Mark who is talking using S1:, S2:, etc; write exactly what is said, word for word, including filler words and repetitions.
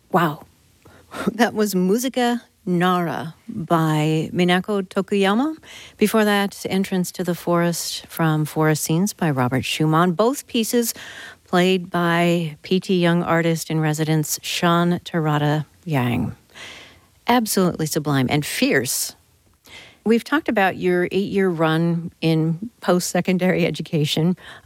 S1: Wow. That was Musica Nara by Minako Tokuyama. Before that, Entrance to the Forest from Forest Scenes by Robert Schumann. Both pieces played by P T Young artist in residence Sean Terada Yang. Absolutely sublime and fierce. We've talked about your eight-year run in post-secondary education.